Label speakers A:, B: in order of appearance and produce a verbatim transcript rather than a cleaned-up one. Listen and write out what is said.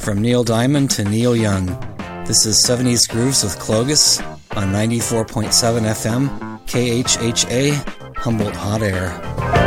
A: From Neil Diamond to Neil Young, this is seventies Grooves with Clogus on ninety-four point seven F M, K H H A, Humboldt Hot Air.